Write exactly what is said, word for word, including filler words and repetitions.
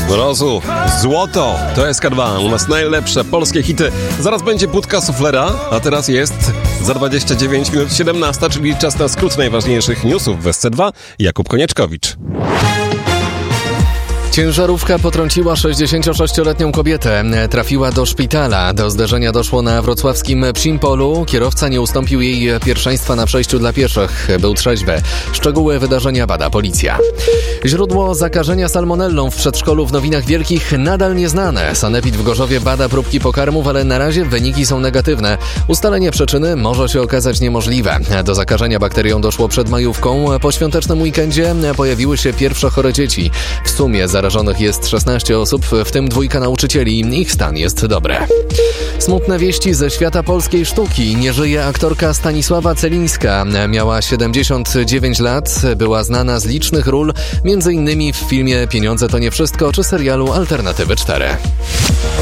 Mrozu, Złoto, to S K dwa, u nas najlepsze polskie hity. Zaraz będzie budka suflera, a teraz jest za dwadzieścia dziewięć minut siedemnasta, czyli czas na skrót najważniejszych newsów w S C dwa. Jakub Konieczkowicz. Ciężarówka potrąciła sześćdziesięciosześcioletnią kobietę. Trafiła do szpitala. Do zderzenia doszło na wrocławskim Psimpolu. Kierowca nie ustąpił jej pierwszeństwa na przejściu dla pieszych. Był trzeźwy. Szczegóły wydarzenia bada policja. Źródło zakażenia salmonellą w przedszkolu w Nowinach Wielkich nadal nieznane. Sanepid w Gorzowie bada próbki pokarmów, ale na razie wyniki są negatywne. Ustalenie przyczyny może się okazać niemożliwe. Do zakażenia bakterią doszło przed majówką. Po świątecznym weekendzie pojawiły się pierwsze chore dzieci. W sumie zarażonych jest szesnaście osób, w tym dwójka nauczycieli. Ich stan jest dobry. Smutne wieści ze świata polskiej sztuki. Nie żyje aktorka Stanisława Celińska. Miała siedemdziesiąt dziewięć lat, była znana z licznych ról, między innymi w filmie Pieniądze to nie wszystko czy serialu Alternatywy cztery.